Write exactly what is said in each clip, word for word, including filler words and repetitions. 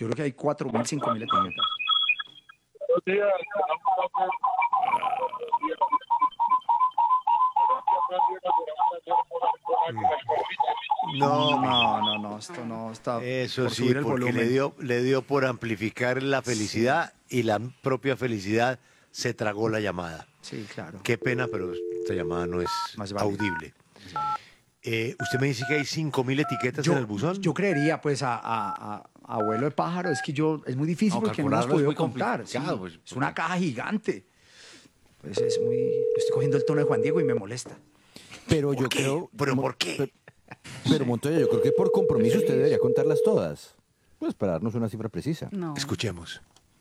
Yo creo que hay cuatro mil, cinco mil etiquetas. No, No, no, no, esto no está eso por sí, subir el porque volumen. le dio, le dio por amplificar la felicidad y la propia felicidad se tragó la llamada. Sí, claro. Qué pena, pero esta llamada no es Más vale. audible. Más vale. Eh, usted me dice que hay cinco mil etiquetas en el buzón. Yo creería, pues, a, a- a- a abuelo de pájaro, es que yo, es muy difícil No, porque no hemos calcularlo es podido muy contar. sí. complicado, pues, es una caja gigante. Pues es muy... Estoy cogiendo el tono de Juan Diego y me molesta. Pero yo qué? creo. ¿Pero Mo- por qué? Pero, pero, Montoya, yo creo que por compromiso usted debería contarlas todas. Pues para darnos una cifra precisa. No. Escuchemos.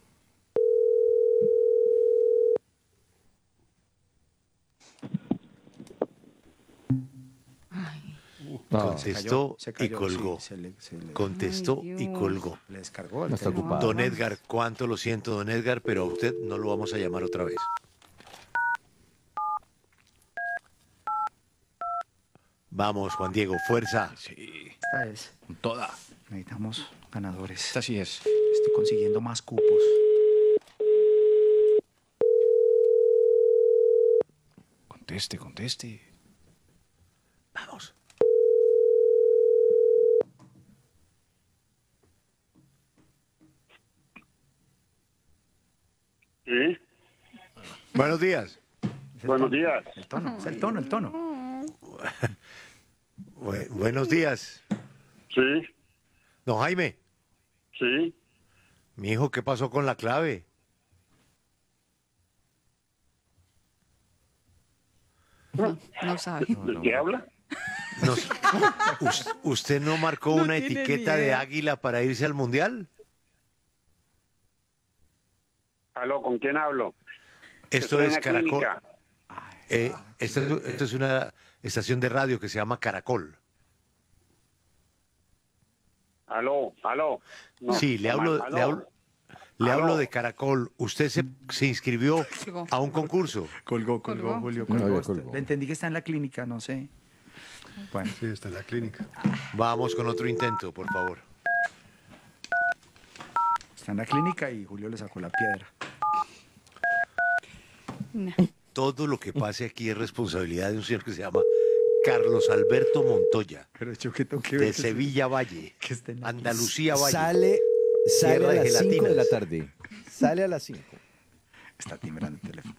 Contestó Se cayó, y colgó. sí, se le- se le- Contestó Ay, y Dios. colgó. le descargó. el No está teléfono. ocupado. Don Edgar, cuánto lo siento, don Edgar, pero a usted no lo vamos a llamar otra vez. Vamos, Juan Diego, fuerza. Sí, Esta es. con toda. Necesitamos ganadores. Esta sí es. Estoy consiguiendo más cupos. Conteste, conteste. Vamos. Sí, Buenos días. Es el buenos tono, días. El tono, es el tono, el tono. Bu- buenos días. Sí, Don Jaime, sí. mi hijo, ¿qué pasó con la clave? No, no sabe. ¿De qué habla? Nos- us- ¿Usted no marcó No una tiene etiqueta ni de idea. águila para irse al mundial? Aló, ¿con quién hablo? Esto Estoy es en la Caracol. clínica. Eh, esto, es, esto es una estación de radio que se llama Caracol. Aló, aló. No, sí, le no hablo, más, le aló. hablo, le Aló. hablo de Caracol. Usted se, se inscribió Colgó. a un concurso. Colgó, colgó, Colgó. Julio, No, colgó. ya colgó. Le entendí que está en la clínica, no sé. Bueno, Sí, está en la clínica. Vamos con otro intento, por favor. está en la clínica y Julio le sacó la piedra. No. Todo lo que pase aquí es responsabilidad de un señor que se llama Carlos Alberto Montoya, Pero yo que tengo que ver de que se- Sevilla Valle, que esté en la Andalucía Valle. Sale, sale Tierra a de las cinco de la gelatinas. tarde. Sale a las cinco. Está timbrando el teléfono.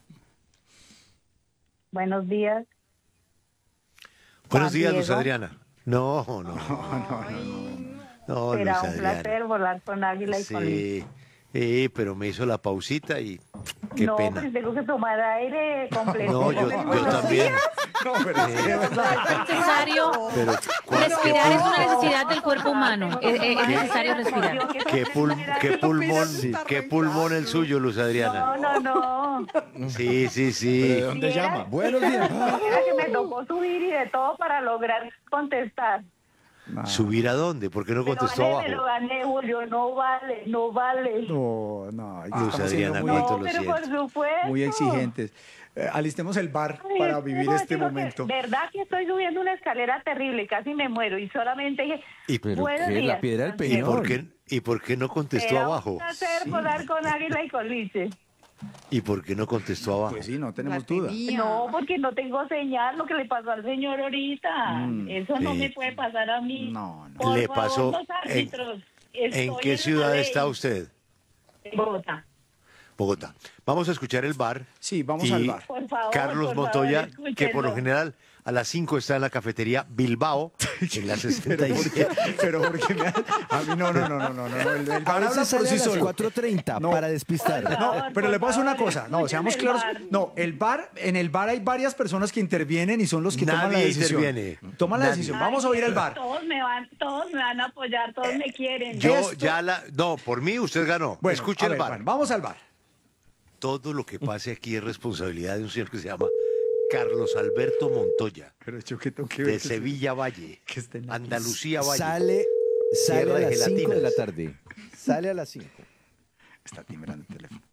Buenos días. Buenos Juan días, Luz Diego. Adriana. No, no, no, no, Luz Será un Adriana. placer volar con Águila y con Liz. Sí, sí, pero me hizo la pausita y qué no, pena. pues tengo que tomar aire completo. No, yo, yo también. No, pero es que- Es necesario Pero respirar, es una necesidad del cuerpo humano. Es, es- es necesario respirar. qué, pul- qué pulmón, qué pulmón el suyo, Luz No, Adriana. no, no. Sí, sí, sí. ¿De dónde Viera- llama? Buenos días. Era que me tocó subir y de todo para lograr contestar. No, ¿Subir a dónde? ¿Por qué no Me lo contestó gané, me lo abajo? gané, Julio. No vale, no vale. no, no, ahí Luz estamos siendo Adriana, muy, ¿cuánto No, lo pero por siento? supuesto. muy exigentes. Eh, alistemos el bar Ay, para es que vivir no, este digo que momento. verdad que estoy subiendo una escalera terrible, casi me muero y solamente dije, ¿Y, Pero buenos qué, la días. piedra del y peñón. por qué, ¿Y por qué no contestó Era abajo? un placer volar con Águila y con Lice. ¿Y por qué no contestó abajo? Pues sí, no La tenemos duda. tenía. No, porque no tengo señal, lo que le pasó al señor ahorita. Mm, Eso no sí. me puede pasar a mí. No, no. Por Le favor, pasó los en- árbitros. ¿En Estoy qué la ciudad ley. está usted? En Bogotá. Bogotá. Vamos a escuchar el bar. Sí, vamos y al bar. Por favor, Carlos por Montoya, favor, que por lo escúchenlo. general a las cinco está en la cafetería Bilbao, en la sesenta y Pero siete. porque, pero porque me, a mí no, no, no, no, no, no, el, el A bar habla veces por sale sí a las solo. cuatro treinta No. para despistar. Por No, favor, pero por le puedo decir una favor, cosa, no, escuchen seamos el claros. bar. No, el bar, en el bar hay varias personas que intervienen y son los que toman la Nadie decisión. interviene. Toman la Nadie. decisión. Ay, Vamos a oír el bar. Todos me van, todos me van a apoyar, todos me quieren. Yo Esto- ya la... No, por mí usted ganó. Bueno, Escuche a el ver, bar. bueno, vamos al bar. Todo lo que pase aquí es responsabilidad de un señor que se llama Carlos Alberto Montoya, Pero yo que tengo que de ver que- Sevilla Valle, que esté en la Andalucía Valle. Sale, sale Tierra a de las cinco de la gelatinas. tarde. Sale a las cinco. Está timbrando el teléfono.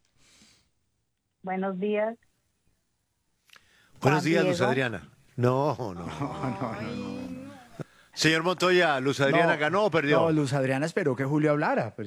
Buenos días. Buenos Juan días, Luz Diego. Adriana. No, no. Señor Montoya, ¿Luz Adriana No, ganó o perdió? No, Luz Adriana esperó que Julio hablara. Pero